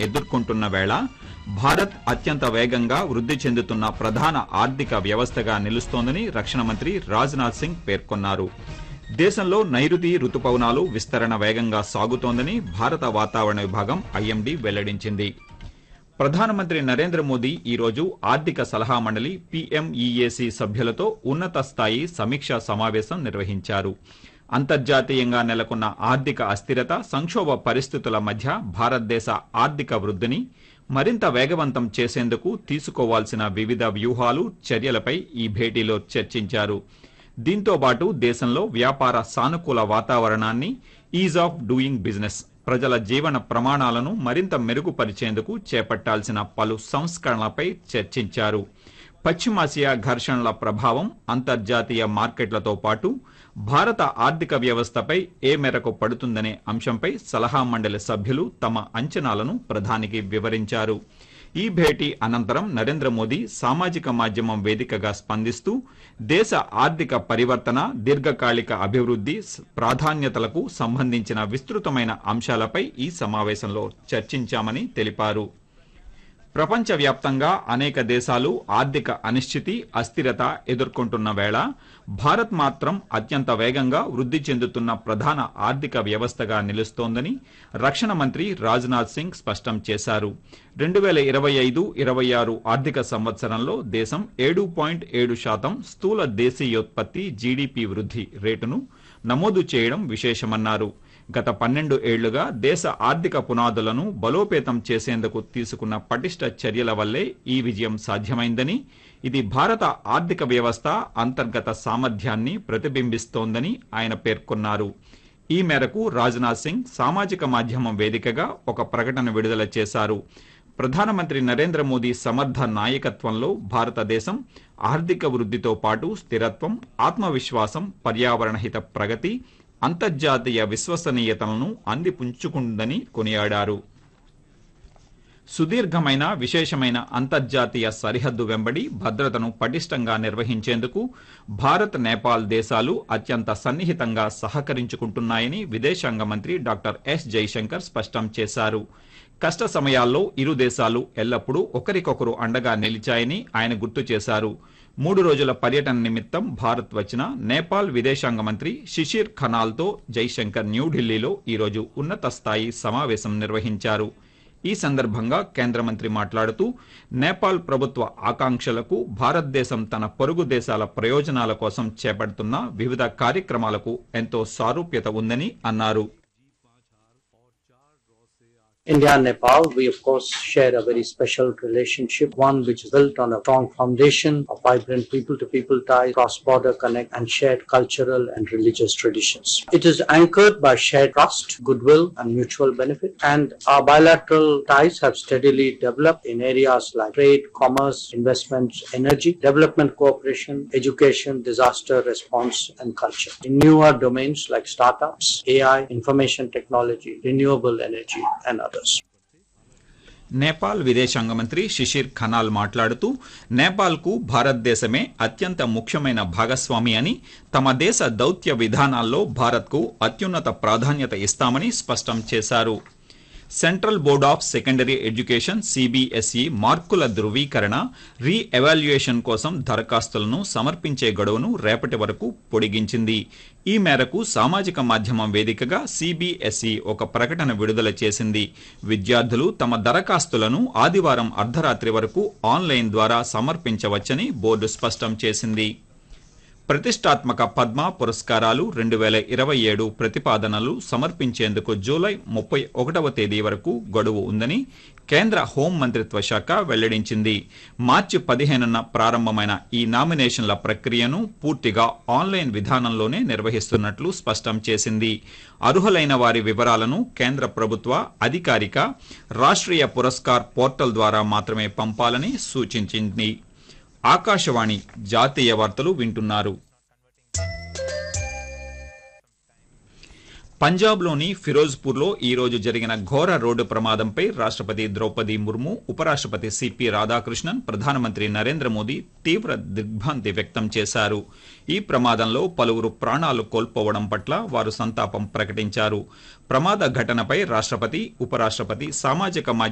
ఎదుర్కొంటున్న వేళ భారత్ అత్యంత వేగంగా వృద్ధి చెందుతున్న ప్రధాన ఆర్థిక వ్యవస్థగా నిలుస్తోందని రక్షణ మంత్రి రాజ్నాథ్ సింగ్ పేర్కొన్నారు. దేశంలో నైరుతి రుతుపవనాలు విస్తరణ వేగంగా సాగుతోందని భారత వాతావరణ విభాగం ఐఎండీ వెల్లడించింది. ప్రధానమంత్రి నరేంద్ర మోదీ ఈ రోజు ఆర్థిక సలహా మండలి పీఎంఈఏసీ సభ్యులతో ఉన్నత స్థాయి సమీక్షా సమావేశం నిర్వహించారు. అంతర్జాతీయంగా నెలకొన్న ఆర్థిక అస్థిరత, సంక్షోభ పరిస్థితుల మధ్య భారతదేశ ఆర్థిక వృద్ధిని మరింత వేగవంతం చేసేందుకు తీసుకోవాల్సిన వివిధ వ్యూహాలు, చర్యలపై ఈ భేటీలో చర్చించారు. దీంతో పాటు దేశంలో వ్యాపార సానుకూల వాతావరణాన్ని, ఈజ్ ఆఫ్ డూయింగ్ బిజినెస్, ప్రజల జీవన ప్రమాణాలను మరింత మెరుగుపరిచేందుకు చేపట్టాల్సిన పలు సంస్కరణలపై చర్చించారు. పశ్చిమాసియా ఘర్షణల ప్రభావం అంతర్జాతీయ మార్కెట్లతో పాటు భారత ఆర్థిక వ్యవస్థపై ఏ మేరకు పడుతుందనే అంశంపై సలహా మండలి సభ్యులు తమ అంచనాలను ప్రధానికి వివరించారు. ఈ భేటీ అనంతరం నరేంద్ర మోదీ సామాజిక మాధ్యమం వేదికగా స్పందిస్తూ దేశ ఆర్థిక పరివర్తన, దీర్ఘకాలిక అభివృద్ధి ప్రాధాన్యతలకు సంబంధించిన విస్తృతమైన అంశాలపై ఈ సమావేశంలో చర్చించామని తెలిపారు. ప్రపంచవ్యాప్తంగా అనేక దేశాలు ఆర్థిక అనిశ్చితి, అస్థిరత ఎదుర్కొంటున్న వేళ భారత్ మాత్రం అత్యంత వేగంగా వృద్ధి చెందుతున్న ప్రధాన ఆర్థిక వ్యవస్థగా నిలుస్తోందని రక్షణ మంత్రి రాజ్నాథ్ సింగ్ స్పష్టం చేశారు. 2025-26 ఆర్థిక సంవత్సరంలో దేశం 7.7% స్థూల దేశీయోత్పత్తి జీడీపీ వృద్ధి రేటును నమోదు చేయడం విశేషమన్నారు. గత 12 ఏళ్లుగా దేశ ఆర్థిక పునాదులను బలోపేతం చేసేందుకు తీసుకున్న పటిష్ట చర్యల వల్లే ఈ విజయం సాధ్యమైందని, ఇది భారత ఆర్థిక వ్యవస్థ అంతర్గత సామర్థ్యాన్ని ప్రతిబింబిస్తోందని ఆయన పేర్కొన్నారు. ఈ మేరకు రాజ్నాథ్ సింగ్ సామాజిక మాధ్యమం వేదికగా ఒక ప్రకటన విడుదల చేశారు. ప్రధానమంత్రి నరేంద్ర మోదీ సమర్థ నాయకత్వంలో భారతదేశం ఆర్థిక వృద్ధితో పాటు స్థిరత్వం, ఆత్మవిశ్వాసం, పర్యావరణహిత ప్రగతి, అంతర్జాతీయ విశ్వసనీయతలను అందిపుంచుకుందని కొనియాడారు. సుదీర్ఘమైన, విశేషమైన అంతర్జాతీయ సరిహద్దు వెంబడి భద్రతను పటిష్టంగా నిర్వహించేందుకు భారత్, నేపాల్ దేశాలు అత్యంత సన్నిహితంగా సహకరించుకుంటున్నాయని విదేశాంగ మంత్రి డాక్టర్ ఎస్ జైశంకర్ స్పష్టం చేశారు. కష్ట సమయాల్లో ఇరు దేశాలు ఎల్లప్పుడూ ఒకరికొకరు అండగా నిలిచాయని ఆయన గుర్తు చేశారు. 3 రోజుల పర్యటన నిమిత్తం భారత్ వచ్చిన నేపాల్ విదేశాంగ మంత్రి శిశిర్ ఖనాల్తో జైశంకర్ న్యూఢిల్లీలో ఈరోజు ఉన్నత స్థాయి సమావేశం నిర్వహించారు. ఈ సందర్భంగా కేంద్ర మంత్రి మాట్లాడుతూ నేపాల్ ప్రభుత్వ ఆకాంక్షలకు, భారతదేశం తన పొరుగు దేశాల ప్రయోజనాల కోసం చేపడుతున్న వివిధ కార్యక్రమాలకు ఎంతో సారూప్యత ఉందని అన్నారు. India and Nepal, we of course share a very special relationship, one which is built on a strong foundation of vibrant people-to-people ties, cross-border connect and shared cultural and religious traditions. It is anchored by shared trust, goodwill and mutual benefit, and our bilateral ties have steadily developed in areas like trade, commerce, investments, energy, development cooperation, education, disaster response and culture. In newer domains like startups, AI, information technology, renewable energy and others. Nepal విదేశాంగ మంత్రి శిశిర్ ఖనాల్ మాట్లాడుతూ నేపాల్కు భారతదేశమే అత్యంత ముఖ్యమైన భాగస్వామి అని, తమ దేశ దౌత్య విధానాల్లో భారత్కు అత్యున్నత ప్రాధాన్యత ఇస్తామని స్పష్టం చేశారు. Central board of secondary education CBSE మార్కుల ధృవీకరణ, రీ ఎవాల్యుయేషన్ కోసం దరఖాస్తులను సమర్పించే గడువును రేపటి వరకు పొడిగించింది. ఈ మేరకు సామాజిక మాధ్యమం వేదికగా సిబిఎస్ఈ ఒక ప్రకటన విడుదల చేసింది. విద్యార్థులు తమ దరఖాస్తులను ఆదివారం అర్ధరాత్రి వరకు ఆన్లైన్ ద్వారా సమర్పించవచ్చని బోర్డు స్పష్టం చేసింది. ప్రతిష్టాత్మక పద్మ పురస్కారాలు 2027 ప్రతిపాదనలు సమర్పించేందుకు జూలై 31వ తేదీ వరకు గడువు ఉందని కేంద్ర హోం మంత్రిత్వ శాఖ వెల్లడించింది. మార్చి 15న ప్రారంభమైన ఈ నామినేషన్ల ప్రక్రియను పూర్తిగా ఆన్లైన్ విధానంలోనే నిర్వహిస్తున్నట్లు స్పష్టం చేసింది. అర్హులైన వారి వివరాలను కేంద్ర ప్రభుత్వ అధికారిక రాష్ట్రీయ పురస్కార్ పోర్టల్ ద్వారా మాత్రమే పంపాలని సూచించింది. ఆకాశవాణి జాతీయ వార్తలు వింటున్నారు. పంజాబ్లోని ఫిరోజ్పూర్లో ఈ రోజు జరిగిన ఘోర రోడ్డు ప్రమాదంపై రాష్ట్రపతి ద్రౌపది ముర్ము, ఉపరాష్ట్రపతి సిపి రాధాకృష్ణన్, ప్రధానమంత్రి నరేంద్ర మోదీ తీవ్ర దిగ్భ్రాంతి వ్యక్తం చేశారు. ఈ ప్రమాదంలో పలువురు ప్రాణాలు కోల్పోవడం పట్ల వారు సంతాపం ప్రకటించారు. ప్రమాద ఘటనపై రాష్ట్రపతి, ఉపరాష్ట్రపతి సామాజిక